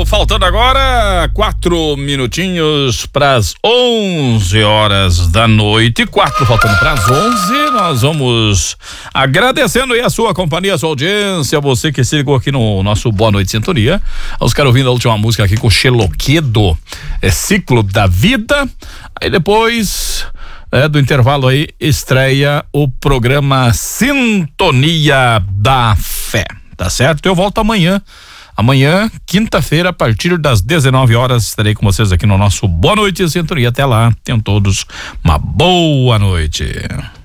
faltando agora 4 minutinhos para as 11 horas da noite. 4 faltando para as 11. Nós vamos agradecendo aí a sua companhia, a sua audiência, você que se ligou aqui no nosso Boa Noite Sintonia. Os caras ouvindo a última música aqui com Xeloquedo, Ciclo da Vida. Aí depois do intervalo aí estreia o programa Sintonia da Fé. Tá certo? Eu volto amanhã. Amanhã, quinta-feira, a partir das 19 horas, estarei com vocês aqui no nosso Boa Noite Sintonia. Até lá, tenham todos uma boa noite.